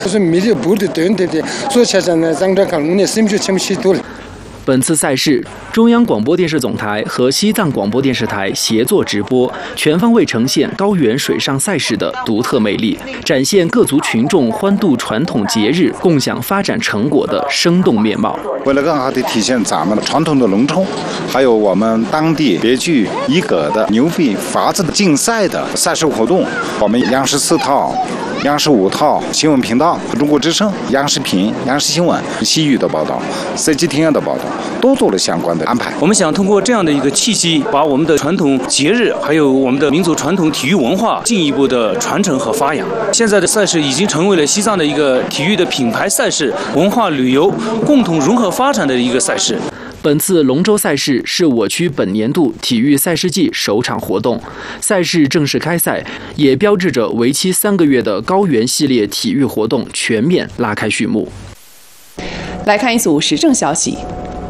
就是米的不的对的，做起来呢，让这个农业生就这么许多了。 本次赛事，中央广播电视总台和西藏广播电视台协作直播，全方位呈现高原水上赛事的独特魅力，展现各族群众欢度传统节日、共享发展成果的生动面貌。 为了更好地体现咱们传统的农村，还有我们当地别具一格的牛逼法子的竞赛的赛事活动，我们央视4套。央视5套新闻频道、中国之声、央视频、央视新闻、西语的报道、CGTN 的报道，都做了相关的安排。 我们想通过这样的一个契机，把我们的传统节日，还有我们的民族传统体育文化进一步的传承和发扬。现在的赛事已经成为了西藏的一个体育的品牌赛事，文化旅游共同融合发展的一个赛事。 本次龙舟赛事是我区本年度体育赛事季首场活动，赛事正式开赛，也标志着为期3个月的高原系列体育活动全面拉开序幕。 来看一组时政消息。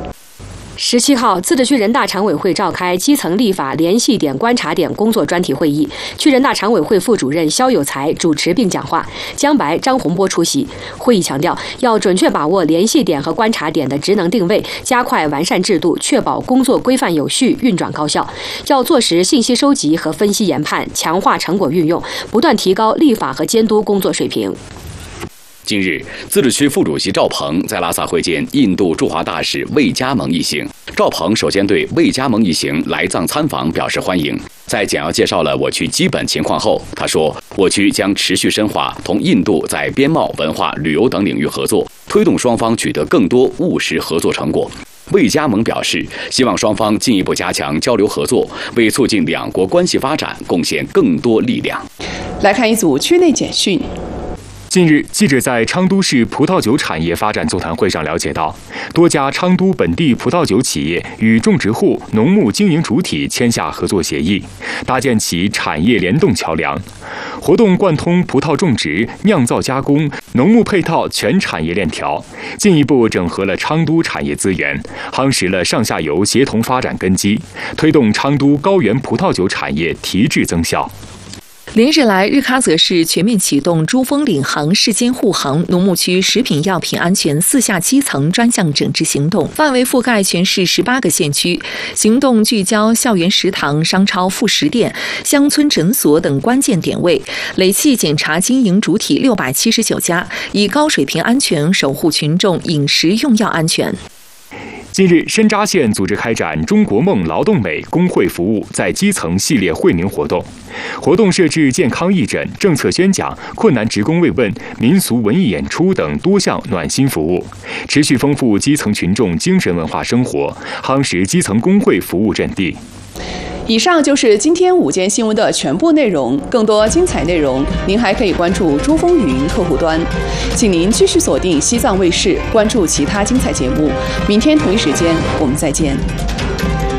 17号，自治区人大常委会召开基层立法联系点观察点工作专题会议，区人大常委会副主任肖有才主持并讲话，江白、张洪波出席。会议强调，要准确把握联系点和观察点的职能定位，加快完善制度，确保工作规范有序、运转高效。要做实信息收集和分析研判，强化成果运用，不断提高立法和监督工作水平。 近日，自治区副主席赵鹏在拉萨会见印度驻华大使魏加盟一行。赵鹏首先对魏加盟一行来藏参访表示欢迎，在简要介绍了我区基本情况后，他说，我区将持续深化同印度在边贸、文化、旅游等领域合作，推动双方取得更多务实合作成果。魏加盟表示，希望双方进一步加强交流合作，为促进两国关系发展贡献更多力量。 来看一组区内简讯。 近日，记者在昌都市葡萄酒产业发展座谈会上了解到，多家昌都本地葡萄酒企业与种植户、农牧经营主体签下合作协议，搭建起产业联动桥梁。活动贯通葡萄种植、酿造加工、农牧配套全产业链条，进一步整合了昌都产业资源，夯实了上下游协同发展根基，推动昌都高原葡萄酒产业提质增效。 连日来，日喀则市全面启动珠峰领航世间护航农牧区食品药品安全4下基层专项整治行动，范围覆盖全市18个县区。行动聚焦校园食堂、商超、副食店、乡村诊所等关键点位，累计检查经营主体679家，以高水平安全守护群众饮食用药安全。 近日，深扎县组织开展中国梦劳动美工会服务在基层系列惠民活动，活动设置健康义诊、政策宣讲、困难职工慰问、民俗文艺演出等多项暖心服务，持续丰富基层群众精神文化生活，夯实基层工会服务阵地。 以上就是今天午间新闻的全部内容，更多精彩内容您还可以关注珠峰云客户端，请您继续锁定西藏卫视，关注其他精彩节目。明天同一时间我们再见。